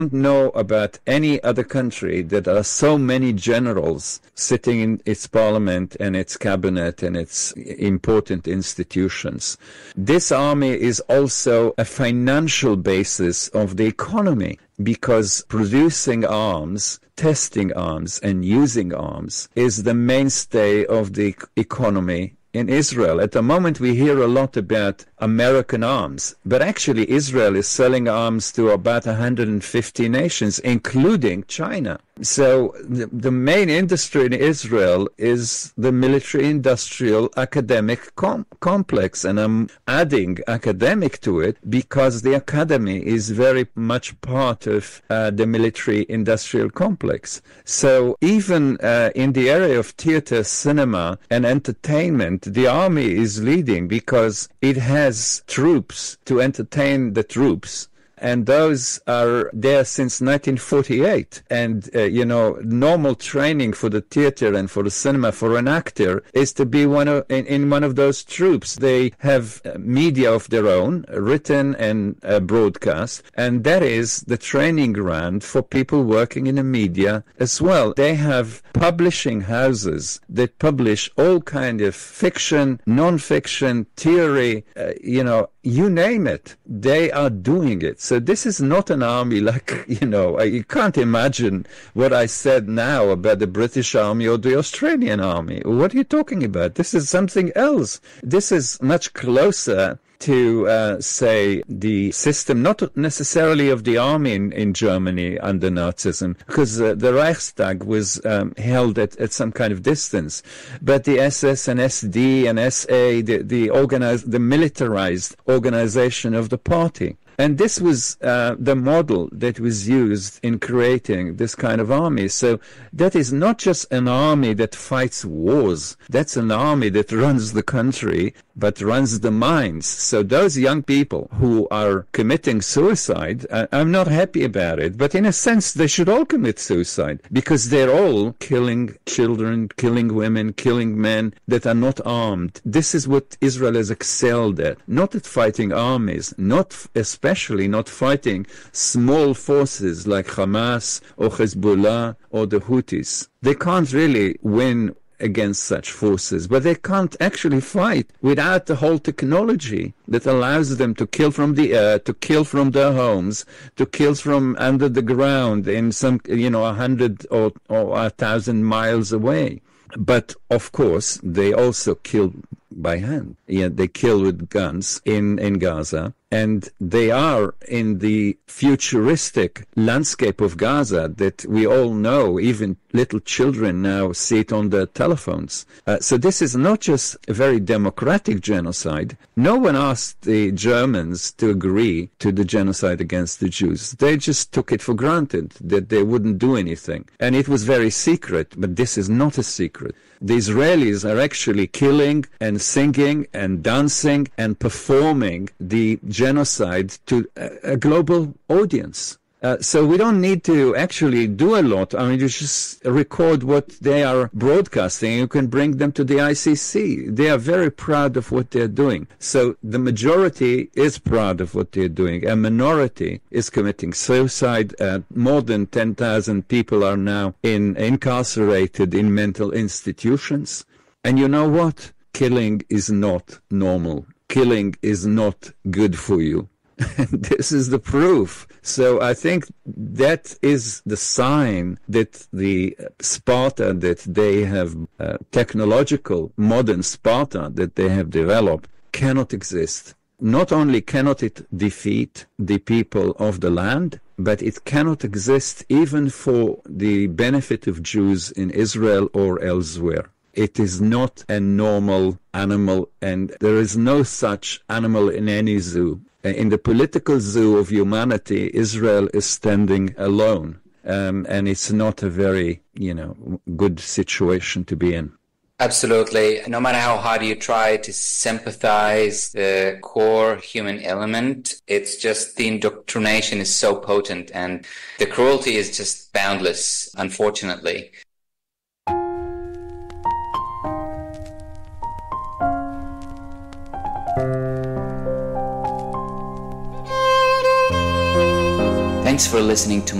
know about any other country that there are so many generals sitting in its parliament and its cabinet and its important institutions. This army is also a financial basis of the economy, because producing arms, testing arms, and using arms is the mainstay of the economy in Israel. At the moment, we hear a lot about American arms, but actually Israel is selling arms to about 150 nations, including China. So the main industry in Israel is the military-industrial academic complex, and I'm adding academic to it because the academy is very much part of the military-industrial complex. So even in the area of theater, cinema, and entertainment, the army is leading because it has troops to entertain the troops. And those are there since 1948. And, normal training for the theater and for the cinema for an actor is to be in one of those troops. They have media of their own, written and broadcast, and that is the training ground for people working in the media as well. They have publishing houses that publish all kind of fiction, non-fiction, theory, you name it. They are doing it. So this is not an army like, you can't imagine what I said now about the British Army or the Australian Army. What are you talking about? This is something else. This is much closer to, say, the system, not necessarily of the army in Germany under Nazism, because the Reichstag was held at some kind of distance. But the SS and SD and SA, the militarized organization of the party. And this was the model that was used in creating this kind of army. So that is not just an army that fights wars. That's an army that runs the country, but runs the minds. So those young people who are committing suicide, I'm not happy about it. But in a sense, they should all commit suicide because they're all killing children, killing women, killing men that are not armed. This is what Israel has excelled at. Not at fighting armies, especially not fighting small forces like Hamas or Hezbollah or the Houthis. They can't really win against such forces, but they can't actually fight without the whole technology that allows them to kill from the air, to kill from their homes, to kill from under the ground in some, 100 or 1,000 miles away. But of course, they also kill by hand. They kill with guns in Gaza. And they are in the futuristic landscape of Gaza that we all know, even little children now see it on their telephones. So this is not just a very democratic genocide. No one asked the Germans to agree to the genocide against the Jews. They just took it for granted that they wouldn't do anything. And it was very secret, but this is not a secret. The Israelis are actually killing and singing and dancing and performing the genocide to a global audience. So we don't need to actually do a lot. I mean, you just record what they are broadcasting. You can bring them to the ICC. They are very proud of what they're doing. So the majority is proud of what they're doing. A minority is committing suicide. More than 10,000 people are now incarcerated in mental institutions. And you know what? Killing is not normal. Killing is not good for you. This is the proof. So I think that is the sign that the Sparta that they have, technological, modern Sparta that they have developed cannot exist. Not only cannot it defeat the people of the land, but it cannot exist even for the benefit of Jews in Israel or elsewhere. It is not a normal animal, and there is no such animal in any zoo. In the political zoo of humanity, Israel is standing alone, and it's not a very, good situation to be in. Absolutely. No matter how hard you try to sympathize the core human element, it's just the indoctrination is so potent, and the cruelty is just boundless, unfortunately. Thanks Thanks for listening to